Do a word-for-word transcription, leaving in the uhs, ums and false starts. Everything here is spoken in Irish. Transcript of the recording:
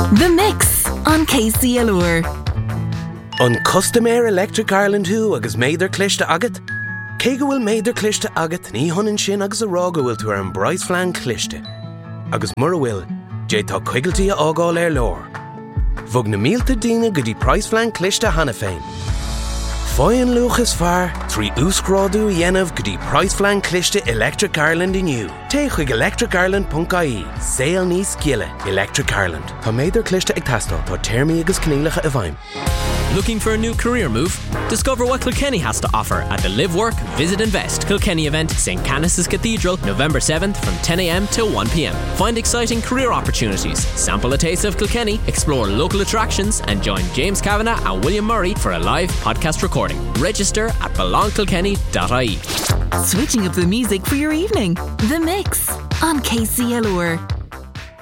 The Mix on K C L R. On Customer Electric Ireland who agus méidir cliste agat? Cé go bhfuil méidir cliste agat ní honan sin agus a rá go bhfuil tú ar an Bryce Flan cliste. Agus mar a bhfuil, dé tá cuigaltí a ágáil ar lór. Bhog na mílta daoine go dtí Bryce Flan cliste hana féin. Fáin luchas fear, trí úscrádú dhéanamh go dtí Bryce Flan cliste Electric Ireland inniu. Té chuig electric ireland dot I E. Saol níos giile Electric Ireland. Tá méidir cliste ag teastáil tá téirmí agus cnílacha a bhaim. Looking for a new career move? Discover what Kilkenny has to offer at the Live Work Visit Invest Kilkenny event, Saint Canice's Cathedral, November seventh from ten a m till one p m. Find exciting career opportunities, sample a taste of Kilkenny, explore local attractions and join James Kavanagh and William Murray for a live podcast recording. Register at belong kilkenny dot I E. Switching up the music for your evening. The Mix on K C L R.